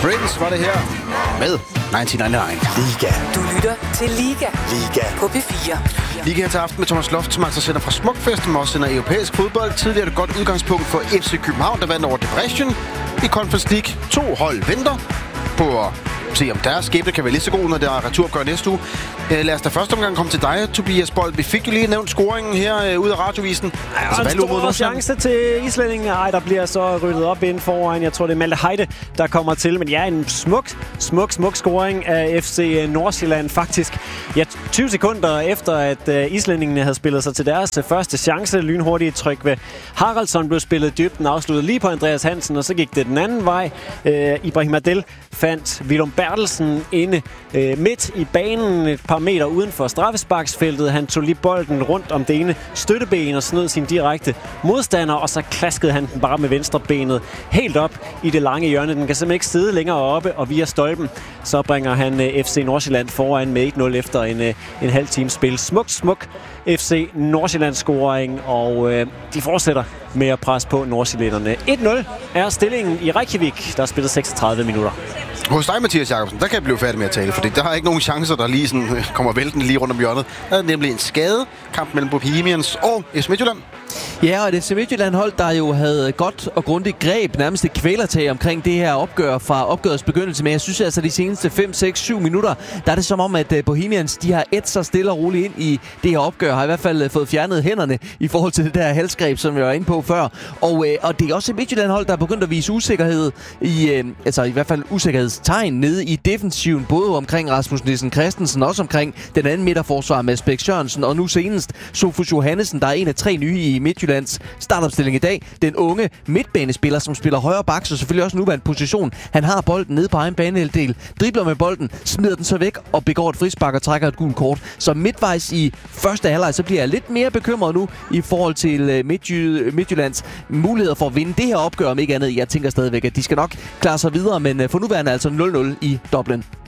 Prince var det her med 1999. Liga. Du lytter til Liga. Liga. På P4. Liga her til aften med Thomas Loftsmark, der sender fra Smukfest, men også sender europæisk fodbold. Tidligere et godt udgangspunkt for FC København, der vandt over Debrecen. I Conference League 2 hold venter på at se, om deres skæbne kan være lige så god, når der er returopgør næste uge. Lad os da første omgang komme til dig, Tobias Bold. Vi fik jo lige nævnt scoringen her ud af radiovisen. Altså, en stor chance til islændingen. Der bliver så ryddet op ind foran. Jeg tror, det er Malte Heide, der kommer til. Men ja, en smuk scoring af FC Nordsjælland faktisk. Ja, 20 sekunder efter, at islændingene havde spillet sig til deres første chance. Lynhurtigt tryk ved Haraldsson blev spillet dybden, afsluttet lige på Andreas Hansen, og så gik det den anden vej. Ibrahim Adel fandt Willum Bertelsen inde midt i banen, et par meter uden for straffesparksfeltet. Han tog lige bolden rundt om det ene støtteben og snød sin direkte modstander, og så klaskede han den bare med venstrebenet helt op i det lange hjørne. Den kan simpelthen ikke sidde længere oppe, og via stolpen, så bringer han FC Nordsjælland foran med 1-0 efter en halv times spil. Smuk FC Nordsjælland scoring, og de fortsætter med at presse på nordsjællænderne. 1-0 er stillingen i Reykjavik, der er spillet 36 minutter. Hos dig, Mathias Jakobsen, der kan jeg blive færdig med at tale, fordi der er ikke nogen chancer, der lige sådan kommer væltende lige rundt om hjørnet. Der er nemlig en skade kamp mellem Bohemians og FC Midtjylland. Ja, og det FC Midtjylland hold, der jo havde godt og grundigt greb, nærmest et kvælertag omkring det her opgør fra opgørets begyndelse. Men jeg synes altså, de seneste 5, 6, 7 minutter, der er det som om, at Bohemians, de har ædt sig stille og roligt ind i det her opgør, har i hvert fald fået fjernet hænderne i forhold til det der halsgreb, som jeg var inde på før. Og det er også et Midtjylland hold, der er begyndt at vise usikkerhed i hvert fald usikkerhedstegn nede i defensiven, både omkring Rasmus Nielsen Christensen, også omkring den anden midterforsvar med Bæk Sørensen, og nu senest Sofus Johannesen, der er en af 3 nye i Midtjyllands startopstilling i dag. Den unge midtbanespiller, som spiller højre bak, så selvfølgelig også nuværende position. Han har bolden nede på egen banehalvdel, dribler med bolden, smider den så væk og begår et frispark og trækker et gult kort. Så midtvejs i første halvleg, så bliver jeg lidt mere bekymret nu i forhold til Midtjyllands muligheder for at vinde det her opgør, om ikke andet. Jeg tænker stadigvæk, at de skal nok klare sig videre, men for nuværende altså 0-0 i Dublin.